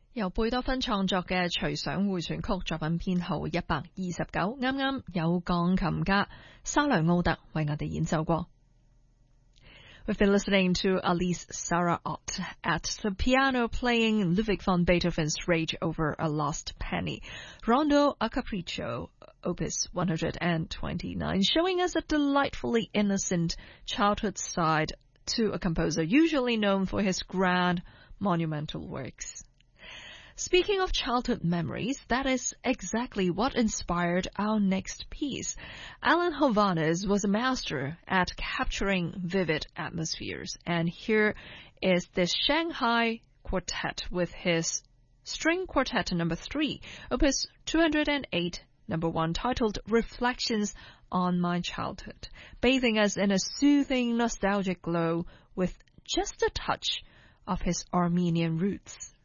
由貝多芬創作嘅隨想回旋曲作品編號129，啱啱有鋼琴家沙雷奧特為我哋演奏過。We've been listening to Alice Sarah Ott at the piano playing Ludwig van Beethoven's Rage over a Lost Penny, Rondo a Capriccio, Opus 129, showing us a delightfully innocent childhood side to a composer usually known for his grand monumental works. Speaking of childhood memories, that is exactly what inspired our next piece. Alan Hovhaness was a master at capturing vivid atmospheres, and here is this Shanghai Quartet with his String Quartet number 3, Opus 208, number 1, titled Reflections on My Childhood, bathing us in a soothing, nostalgic glow with just a touch of his Armenian roots.